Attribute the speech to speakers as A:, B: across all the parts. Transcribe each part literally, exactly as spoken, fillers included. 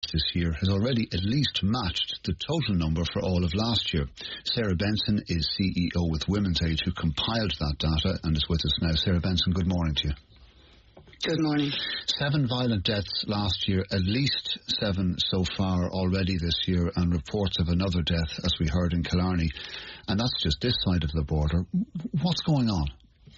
A: this year has already at least matched the total number for all of last year. Sarah Benson is C E O with Women's Aid, who compiled that data and is with us now. Sarah Benson, good morning to you.
B: Good morning.
A: Seven violent deaths last year, at least seven so far already this year, and reports of another death, as we heard in Killarney. And that's just this side of the border. What's going on?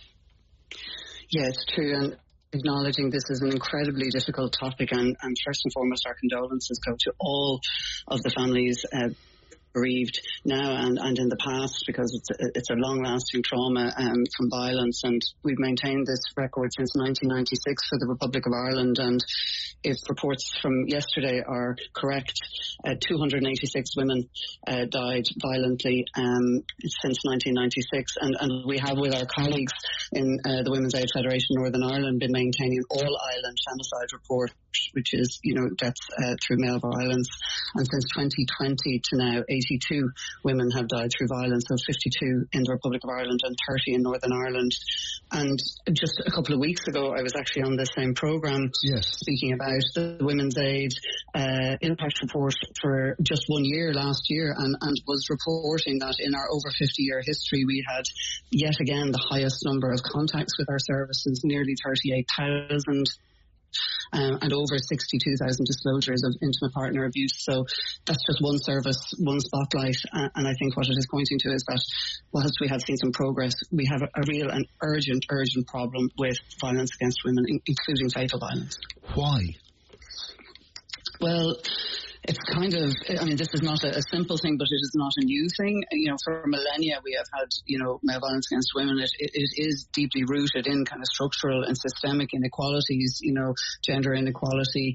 B: Yeah, it's true. And acknowledging this is an incredibly difficult topic, and, and first and foremost, our condolences go to all of the families uh, bereaved now and, and in the past, because it's a, it's a long-lasting trauma um, from violence, and we've maintained this record since nineteen ninety-six for the Republic of Ireland. And if reports from yesterday are correct, uh, two hundred eighty-six women uh, died violently um, since nineteen ninety-six, and, and we have, with our colleagues in uh, the Women's Aid Federation Northern Ireland, been maintaining all-island femicide report, which is, you know, deaths uh, through male violence. And since twenty twenty to now, eighty-two women have died through violence, so fifty-two in the Republic of Ireland and thirty in Northern Ireland. And just a couple of weeks ago, I was actually on this same programme,
A: yes,
B: speaking about the Women's Aid uh, impact report for just one year last year, and, and was reporting that in our over fifty-year history, we had yet again the highest number of contacts with our services, nearly thirty-eight thousand. Um, and over sixty-two thousand disclosures of intimate partner abuse. So that's just one service, one spotlight. Uh, and I think what it is pointing to is that whilst we have seen some progress, we have a, a real and urgent, urgent problem with violence against women, in, including fatal violence.
A: Why?
B: Well, it's kind of, I mean, this is not a, a simple thing, but it is not a new thing. You know, for millennia we have had, you know, male violence against women. It, it, it is deeply rooted in kind of structural and systemic inequalities, you know, gender inequality.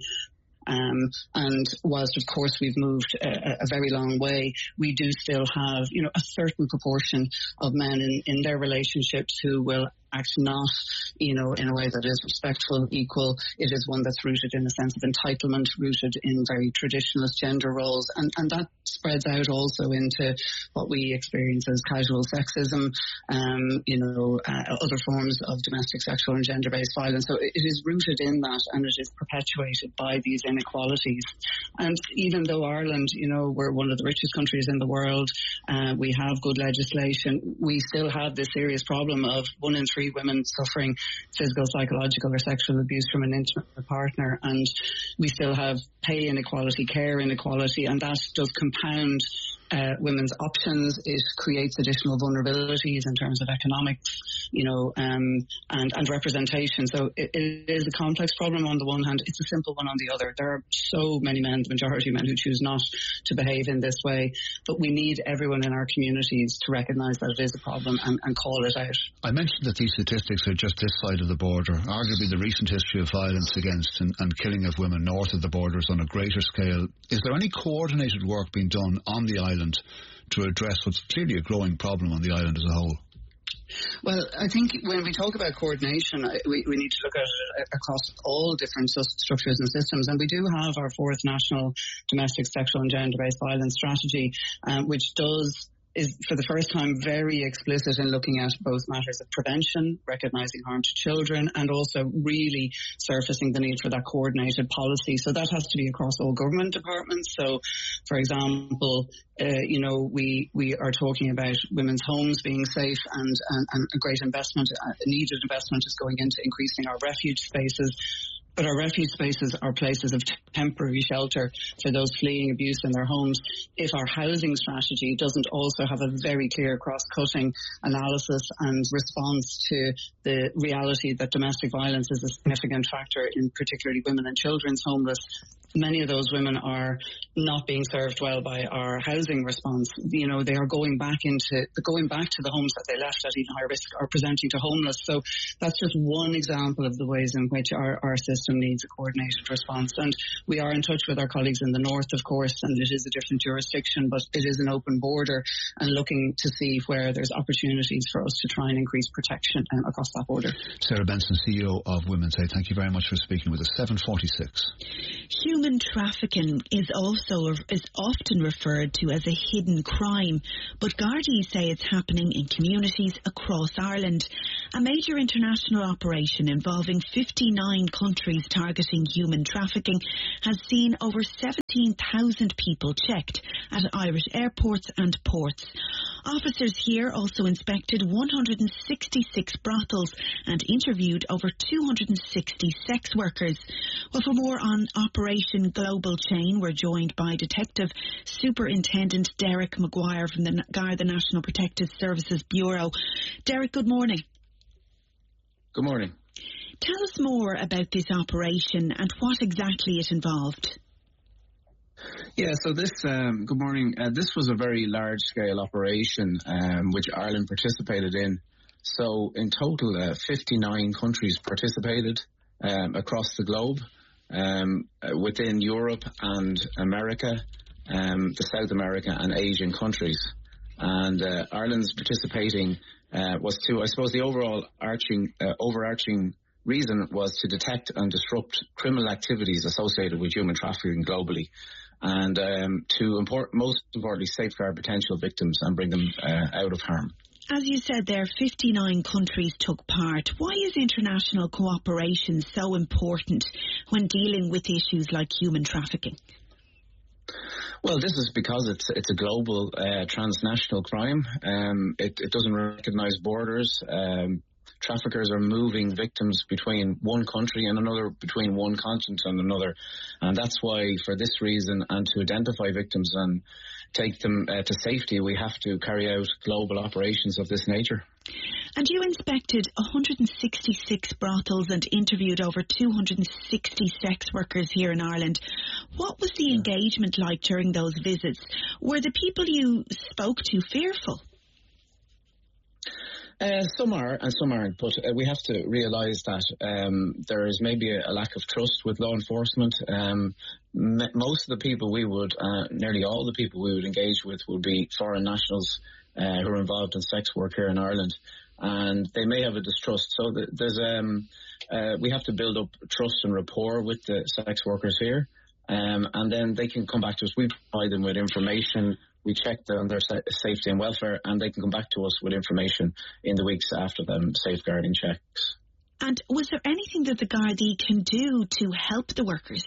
B: Um, and whilst, of course, we've moved a, a very long way, we do still have, you know, a certain proportion of men in, in their relationships who will act not, you know, in a way that is respectful, equal. It is one that's rooted in a sense of entitlement, rooted in very traditionalist gender roles. And, and that spreads out also into what we experience as casual sexism, um, you know, uh, other forms of domestic, sexual and gender-based violence. So it, it is rooted in that, and it is perpetuated by these inequalities. And even though Ireland, you know, we're one of the richest countries in the world, uh, we have good legislation, we still have this serious problem of one in three women suffering physical, psychological or sexual abuse from an intimate partner, and we still have pay inequality, care inequality, and that does compound uh, women's options. It creates additional vulnerabilities in terms of economics, you know, um, and, and representation. So it, it is a complex problem on the one hand, it's a simple one on the other. There are so many men, the majority of men, who choose not to behave in this way, but we need everyone in our communities to recognise that it is a problem and, and call it out.
A: I mentioned that these statistics are just this side of the border. Arguably the recent history of violence against and, and killing of women north of the border is on a greater scale. Is there any coordinated work being done on the island to address what's clearly a growing problem on the island as a whole?
B: Well, I think when we talk about coordination, we, we need to look at it across all different structures and systems. And we do have our fourth national domestic, sexual and gender-based violence strategy, um, which does is for the first time very explicit in looking at both matters of prevention, recognising harm to children, and also really surfacing the need for that coordinated policy. So that has to be across all government departments. So, for example, uh, you know, we, we are talking about women's homes being safe, and, and, and a great investment, a needed investment is going into increasing our refuge spaces. But our refuge spaces are places of temporary shelter for those fleeing abuse in their homes. If our housing strategy doesn't also have a very clear cross-cutting analysis and response to the reality that domestic violence is a significant factor in particularly women and children's homeless, many of those women are not being served well by our housing response. You know, they are going back into, going back to the homes that they left at even higher risk, or presenting to homeless. So that's just one example of the ways in which our, our system needs a coordinated response. And we are in touch with our colleagues in the north, of course, and it is a different jurisdiction, but it is an open border, and looking to see where there's opportunities for us to try and increase protection um, across that border.
A: Sarah Benson, C E O of Women's Aid, thank you very much for speaking with us. seven forty-six.
C: Human trafficking is also is often referred to as a hidden crime, but Gardaí say it's happening in communities across Ireland. A major international operation involving fifty-nine countries targeting human trafficking has seen over seventeen thousand people checked at Irish airports and ports. Officers here also inspected one hundred sixty-six brothels and interviewed over two hundred sixty sex workers. Well, for more on Operation Global Chain, we're joined by Detective Superintendent Derek Maguire from the Garda National Protective Services Bureau. Derek, good morning.
D: Good morning.
C: Tell us more about this operation and what exactly it involved.
D: Yeah, so this, um, good morning, uh, this was a very large-scale operation um, which Ireland participated in. So in total, uh, fifty-nine countries participated um, across the globe, um, within Europe and America, um, the South America and Asian countries. And uh, Ireland's participating uh, was to, I suppose, the overall arching, uh, overarching reason was to detect and disrupt criminal activities associated with human trafficking globally, and um, to import, most importantly, safeguard potential victims and bring them uh, out of harm.
C: As you said there, fifty-nine countries took part. Why is international cooperation so important when dealing with issues like human trafficking?
D: Well, this is because it's it's a global uh, transnational crime. Um, it, it doesn't recognise borders. Um, traffickers are moving victims between one country and another, between one continent and another. And that's why, for this reason, and to identify victims and take them uh, to safety, we have to carry out global operations of this nature.
C: And you inspected one hundred sixty-six brothels and interviewed over two hundred sixty sex workers here in Ireland. What was the engagement like during those visits? Were the people you spoke to fearful?
D: Uh, some are and some aren't, but uh, we have to realise that um, there is maybe a, a lack of trust with law enforcement. Um, m- most of the people we would, uh, nearly all the people we would engage with would be foreign nationals uh, who are involved in sex work here in Ireland, and they may have a distrust. So th- there's um, uh, we have to build up trust and rapport with the sex workers here, um, and then they can come back to us. We provide them with information. We check on their safety and welfare, and they can come back to us with information in the weeks after them safeguarding checks.
C: And was there anything that the Gardaí can do to help the workers?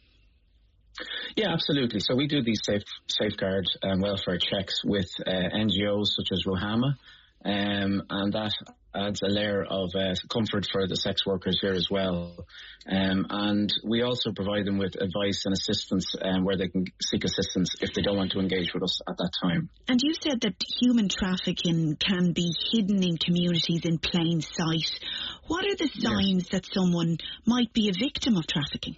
D: Yeah, absolutely. So we do these safe, safeguard and welfare checks with uh, N G Os such as Ruhama, um, and that adds a layer of uh, comfort for the sex workers here as well. Um, and we also provide them with advice and assistance um, where they can seek assistance if they don't want to engage with us at that time.
C: And you said that human trafficking can be hidden in communities in plain sight. What are the signs yeah. that someone might be a victim of trafficking?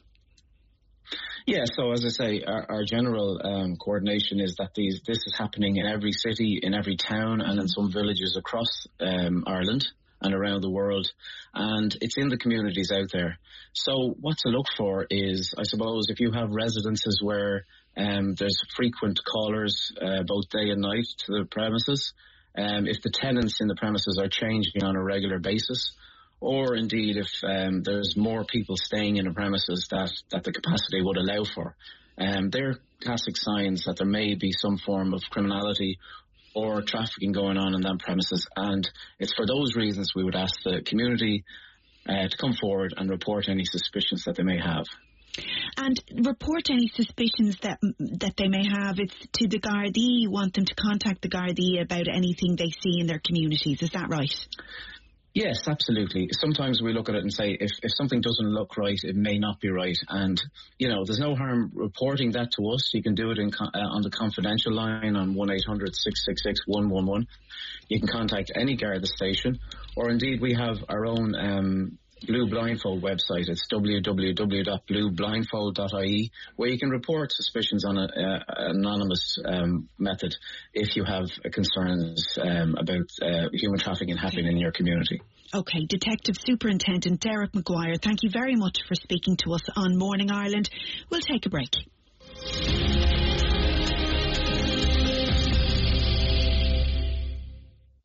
D: Yeah, so as I say, our, our general um, coordination is that these this is happening in every city, in every town, and in some villages across um, Ireland and around the world, and it's in the communities out there. So what to look for is, I suppose, if you have residences where um, there's frequent callers uh, both day and night to the premises, um, if the tenants in the premises are changing on a regular basis, or indeed if um, there's more people staying in the premises that, that the capacity would allow for. Um, they're classic signs that there may be some form of criminality or trafficking going on in that premises, and it's for those reasons we would ask the community uh, to come forward and report any suspicions that they may have.
C: And report any suspicions that that they may have. It's to the Gardaí. You want them to contact the Gardaí about anything they see in their communities, is that right?
D: Yes, absolutely. Sometimes we look at it and say, if, if something doesn't look right, it may not be right. And, you know, there's no harm reporting that to us. You can do it in, uh, on the confidential line on one eight hundred six six six one one one. You can contact any Garda station, or indeed we have our own um, Blue Blindfold website. It's w w w dot blue blindfold dot I E, where you can report suspicions on an anonymous um, method if you have concerns um, about uh, human trafficking happening in your community.
C: Okay, Detective Superintendent Derek Maguire, thank you very much for speaking to us on Morning Ireland. We'll take a break.
E: Stay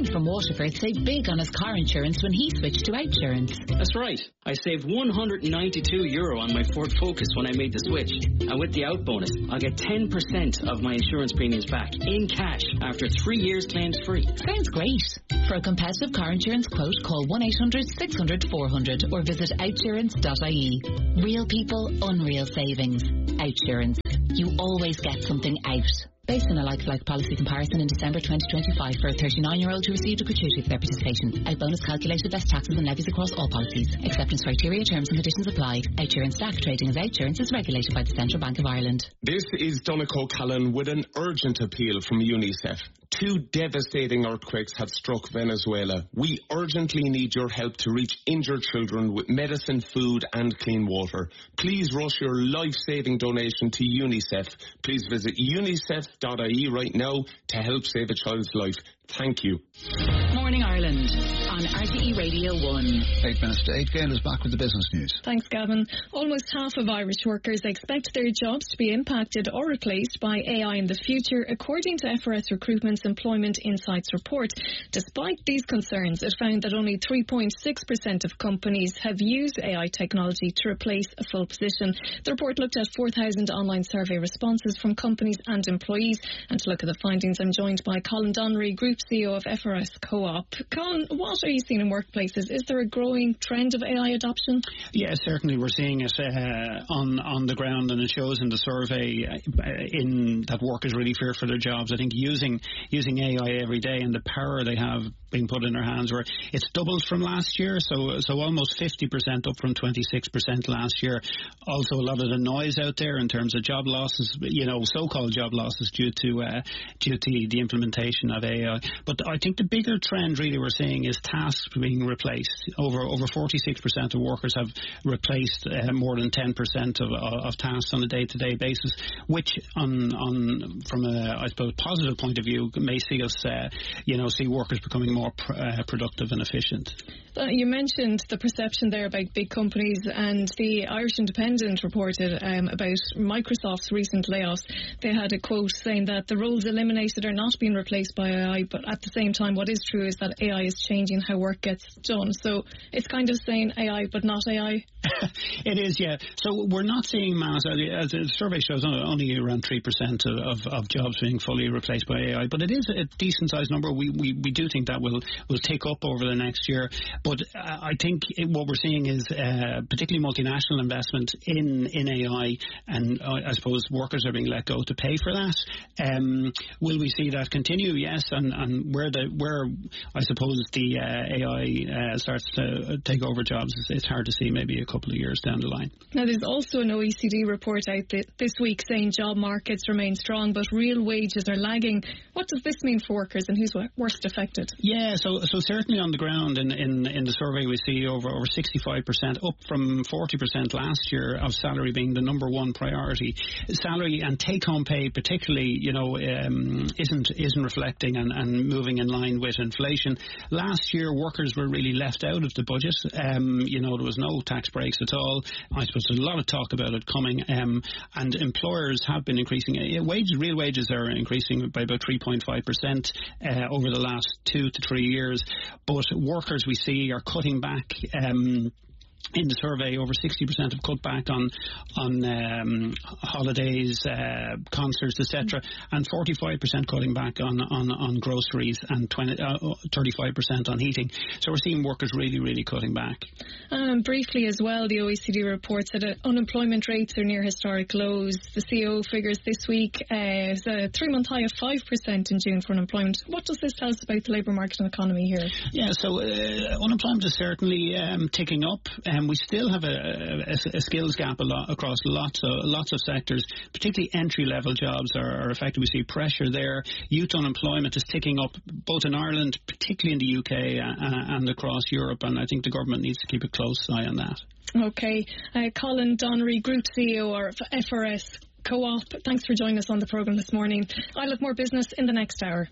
E: Ryan from Waterford saved big on his car insurance when he switched to Outsurance.
F: That's right. I saved one hundred ninety-two euro on my Ford Focus when I made the switch. And with the out bonus, I'll get ten percent of my insurance premiums back in cash after three years claims free.
E: Sounds great. For a competitive car insurance quote, call one eight hundred six hundred four hundred or visit outsurance dot I E. Real people, unreal savings. Outsurance. You always get something out. Based on a like-for-like policy comparison in December twenty twenty-five for a thirty-nine-year-old who received a gratuity for their participation. Out bonus calculated less taxes and levies across all policies. Acceptance criteria, terms and conditions apply. Outsurance S A C trading as Outsurance is regulated by the Central Bank of Ireland.
G: This is Donegal Callan with an urgent appeal from UNICEF. Two devastating earthquakes have struck Venezuela. We urgently need your help to reach injured children with medicine, food and clean water. Please rush your life-saving donation to UNICEF. Please visit unicef dot I E right now to help save a child's life. Thank you.
E: Morning Ireland on R T E Radio one.
A: Eight minutes to eight. Gail is back with the business news.
H: Thanks, Gavin. Almost half of Irish workers expect their jobs to be impacted or replaced by A I in the future, according to F R S Recruitment's Employment Insights report. Despite these concerns, it found that only three point six percent of companies have used A I technology to replace a full position. The report looked at four thousand online survey responses from companies and employees. And to look at the findings, I'm joined by Colin Donnery, Group C E O of F R S Co-op. Colin, what are you seeing in workplaces? Is there a growing trend of A I adoption?
I: Yeah, certainly we're seeing it uh, on on the ground, and it shows in the survey uh, in that workers really fear for their jobs. I think using using A I every day and the power they have being put in their hands, where it's doubled from last year, so so almost fifty percent up from twenty-six percent last year. Also, a lot of the noise out there in terms of job losses, you know, so-called job losses due to uh, due to the implementation of A I. But I think the bigger trend really we're seeing is tasks being replaced. Over over forty-six percent of workers have replaced uh, more than ten percent of, of tasks on a day-to-day basis, which on on from a I suppose positive point of view may see us uh, you know see workers becoming more pr- uh, productive and efficient.
H: Uh, you mentioned the perception there about big companies, and the Irish Independent reported um, about Microsoft's recent layoffs. They had a quote saying that the roles eliminated are not being replaced by A I, but at the same time what is true is that A I is changing how work gets done. So it's kind of saying A I but not A I.
I: It is, yeah. So we're not seeing mass, as the survey shows, only around three percent of, of, of jobs being fully replaced by A I, but it is a decent sized number. We, we, we do think that will, will take up over the next year. But uh, I think it, what we're seeing is uh, particularly multinational investment in, in A I, and uh, I suppose workers are being let go to pay for that. Um, will we see that continue? Yes, and, and where the where I suppose the uh, A I uh, starts to take over jobs, it's, it's hard to see, maybe a couple of years down the line.
H: Now, there's also an O E C D report out th- this week saying job markets remain strong, but real wages are lagging. What does this mean for workers, and who's worst affected?
I: Yeah, so so certainly on the ground in, in, in the survey we see over, over sixty-five percent, up from forty percent last year, of salary being the number one priority. Salary and take-home pay particularly, you know, um, isn't isn't reflecting and, and moving in line with inflation. Last year, workers were really left out of the budget. Um, you know, there was no tax breaks at all. I suppose there's a lot of talk about it coming, um, and employers have been increasing. Uh, wages, real wages are increasing by about three point five percent uh, over the last two to three years. But workers, we see, are cutting back. Um, In the survey, over sixty percent have cut back on on um, holidays, uh, concerts, et cetera, and forty-five percent cutting back on, on, on groceries, and twenty, uh, thirty-five percent on heating. So we're seeing workers really, really cutting back.
H: Um, briefly as well, the O E C D report said that unemployment rates are near historic lows. The C O figures this week uh, is a three-month high of five percent in June for unemployment. What does this tell us about the labour market and economy here?
I: Yeah, so uh, unemployment is certainly um, ticking up. And we still have a, a, a skills gap a lot, across lots of lots of sectors, particularly entry-level jobs are, are affected. We see pressure there. Youth unemployment is ticking up both in Ireland, particularly in the U K, uh, and across Europe, and I think the government needs to keep a close eye on that.
H: Okay. Uh, Colin Donnery, Group C E O of F R S Co-op, thanks for joining us on the programme this morning. I'll have more business in the next hour.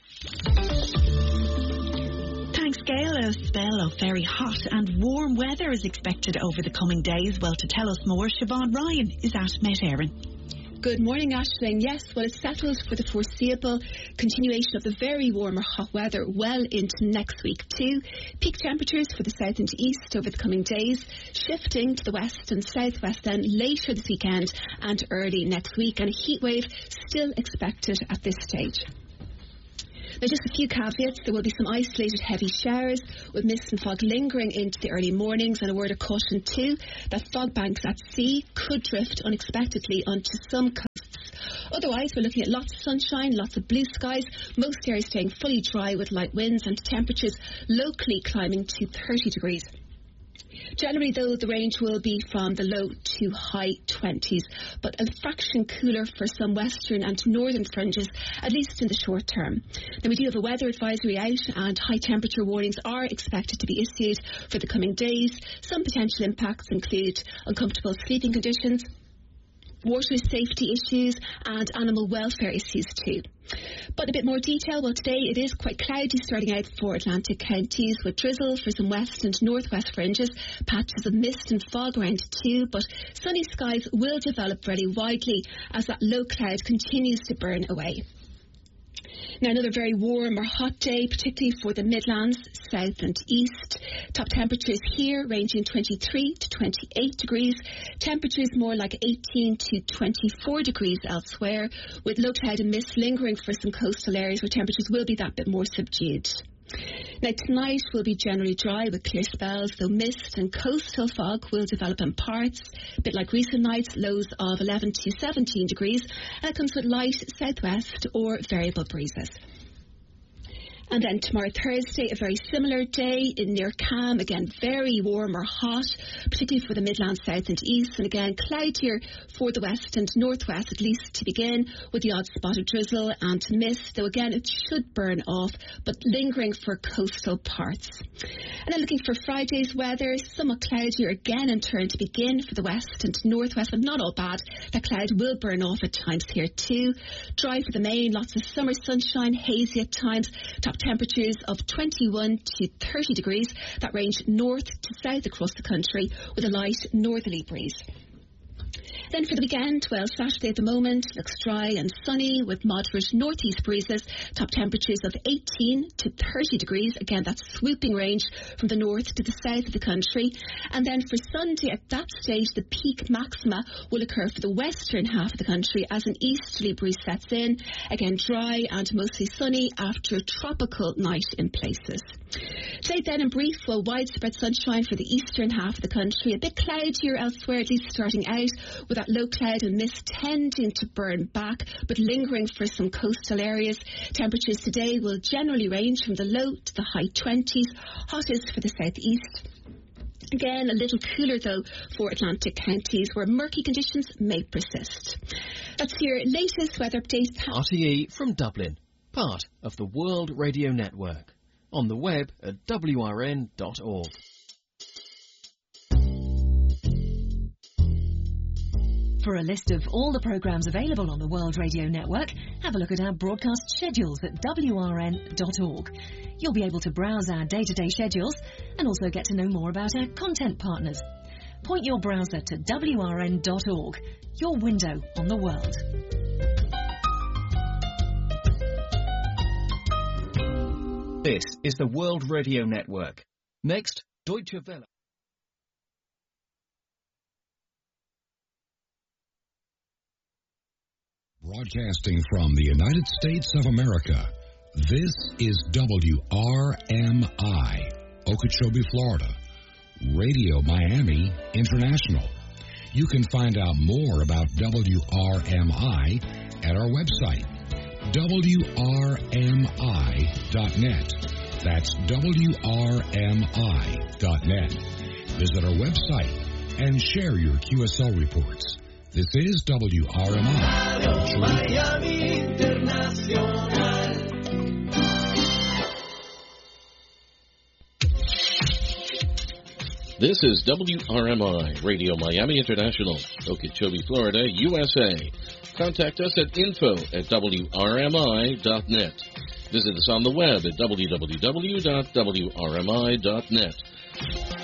C: Thanks, Gail. A spell of very hot and warm weather is expected over the coming days. Well, to tell us more, Siobhan Ryan is at Met Éireann.
J: Good morning, Aisling. Yes, well, it's settled for the foreseeable foreseeable. Continuation of the very warm or hot weather well into next week too. Peak temperatures for the south and east over the coming days, shifting to the west and southwest then later this weekend and early next week, and a heat wave still expected at this stage. Now, just a few caveats. There will be some isolated heavy showers with mist and fog lingering into the early mornings, and a word of caution too that fog banks at sea could drift unexpectedly onto some coasts. Otherwise, we're looking at lots of sunshine, lots of blue skies, most areas staying fully dry with light winds and temperatures locally climbing to thirty degrees. Generally, though, the range will be from the low to high twenties, but a fraction cooler for some western and northern fringes, at least in the short term. Now, we do have a weather advisory out, and high temperature warnings are expected to be issued for the coming days. Some potential impacts include uncomfortable sleeping conditions, water safety issues and animal welfare issues too. But a bit more detail, well, today it is quite cloudy starting out for Atlantic counties with drizzle for some west and northwest fringes, patches of mist and fog around too, but sunny skies will develop very widely as that low cloud continues to burn away. Now, another very warm or hot day, particularly for the Midlands, south and east. Top temperatures here ranging twenty-three to twenty-eight degrees. Temperatures more like eighteen to twenty-four degrees elsewhere, with low cloud and mist lingering for some coastal areas where temperatures will be that bit more subdued. Now, tonight will be generally dry with clear spells, though mist and coastal fog will develop in parts, a bit like recent nights, lows of eleven to seventeen degrees, and it comes with light southwest or variable breezes. And then tomorrow, Thursday, a very similar day in near Cam. Again, very warm or hot, particularly for the Midlands, south and east. And again, cloudier for the west and northwest, at least to begin, with the odd spot of drizzle and mist. Though again, it should burn off, but lingering for coastal parts. And then looking for Friday's weather, somewhat cloudier again in turn to begin for the west and northwest, but not all bad. That cloud will burn off at times here too. Dry for the main, lots of summer sunshine, hazy at times. Top temperatures of twenty-one to thirty degrees, that range north to south across the country with a light northerly breeze. Then for the weekend, well, Saturday at the moment looks dry and sunny with moderate northeast breezes, top temperatures of eighteen to thirty degrees. Again, that swooping range from the north to the south of the country. And then for Sunday, at that stage, the peak maxima will occur for the western half of the country as an easterly breeze sets in. Again, dry and mostly sunny after a tropical night in places. Today then in brief, well, widespread sunshine for the eastern half of the country, a bit cloudier elsewhere, at least starting out, with that low cloud and mist tending to burn back, but lingering for some coastal areas. Temperatures today will generally range from the low to the high twenties, hottest for the southeast. Again, a little cooler, though, for Atlantic counties, where murky conditions may persist. That's your latest weather update.
K: R T E from Dublin, part of the World Radio Network. On the web at W R N dot org.
L: For a list of all the programmes available on the World Radio Network, have a look at our broadcast schedules at W R N dot org. You'll be able to browse our day-to-day schedules and also get to know more about our content partners. Point your browser to W R N dot org, your window on the world.
K: This is the World Radio Network. Next, Deutsche Welle.
M: Broadcasting from the United States of America, this is W R M I, Okeechobee, Florida, Radio Miami International. You can find out more about W R M I at our website, W R M I dot net. That's W R M I dot net. Visit our website and share your Q S L reports. This is W R M I. Miami International.
N: This is W R M I, Radio Miami International, Okeechobee, Florida, U S A. Contact us at info at W R M I dot net. Visit us on the web at W W W dot W R M I dot net.